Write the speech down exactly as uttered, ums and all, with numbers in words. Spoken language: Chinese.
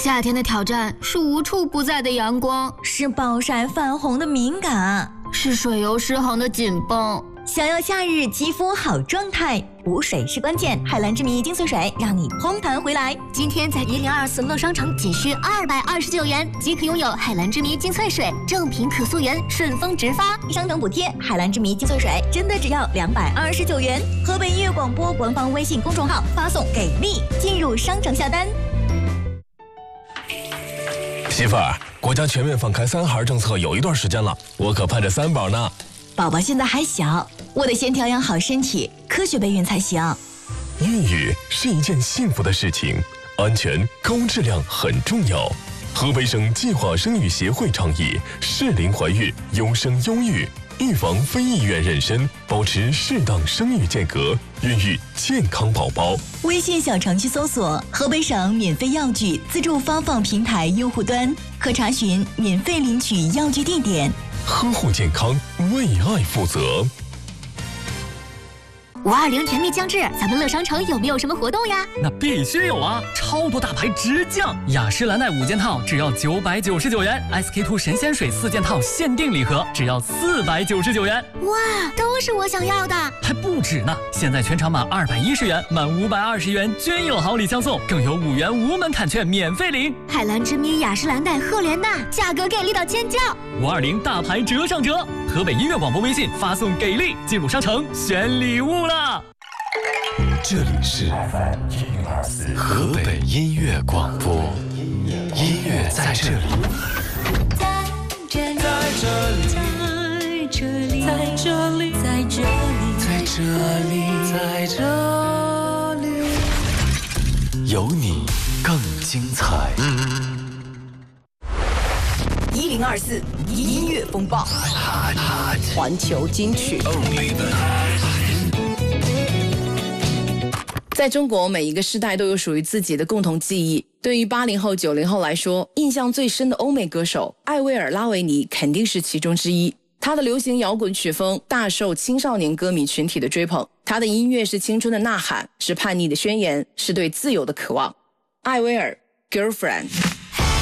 夏天的挑战是无处不在的阳光， 是暴晒泛红的敏感， 是水油失衡的紧绷。 想要夏日肌肤好状态，补水是关键。海蓝之谜精粹水让你嘭弹回来。 今天在一零二四乐商城仅需二百二十九元即可拥有海蓝之谜精粹水，正品可溯源，顺丰直发， 商城补贴。海蓝之谜精粹水真的只要两百二十九元。河北音乐广播官方微信公众号发送给力，进入商城下单。 媳妇儿，国家全面放开三孩政策有一段时间了，我可盼着三宝呢。 宝宝现在还小，我得先调养好身体，科学备孕才行。 孕育是一件幸福的事情，安全高质量很重要。河北省计划生育协会倡议适龄怀孕，优生优育，预防非意愿妊娠，保持适当生育间隔，孕育健康宝宝。 微信小程序搜索河北省免费药具自助发放平台用户端，可查询免费领取药具地点。 呵护健康，为爱负责。 五二零甜蜜将至，咱们乐商城有没有什么活动呀？ 那必须有啊！超多大牌直降，雅诗兰黛五件套只要九百九十九元 ，S K two 神仙水四件套限定礼盒只要四百九十九元。 哇，都是我想要的！ 还不止呢！现在全场满二百一十元，满五百二十元均有好礼相送，更有五元无门槛券免费领。 海蓝之谜、雅诗兰黛、赫莲娜，价格给力到尖叫！ 五二零大牌折上折，河北音乐广播微信发送给力，进入商城选礼物了。 这里是河北音乐广播，音乐在这里， 在这里，在这里，在这里，在这里， 在这里，在这里，有你更精彩。 一零二四音乐风暴，环球金曲。 在中国，每一个时代都有属于自己的共同记忆。对于八零后、九零后来说，印象最深的欧美歌手艾薇儿·拉维尼肯定是其中之一。他的流行摇滚曲风大受青少年歌迷群体的追捧。他的音乐是青春的呐喊，是叛逆的宣言，是对自由的渴望。艾薇儿 ，Girlfriend。